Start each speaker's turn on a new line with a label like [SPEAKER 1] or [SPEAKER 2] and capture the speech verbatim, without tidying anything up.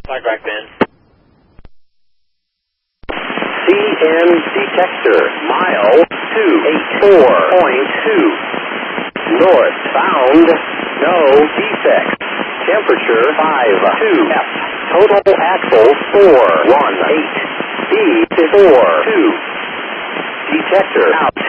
[SPEAKER 1] Flag back then.
[SPEAKER 2] C N detector, mile two eighty-four point two. Northbound, no defects. Temperature five two F. Total axle four one eight. Speed four two. Detector out.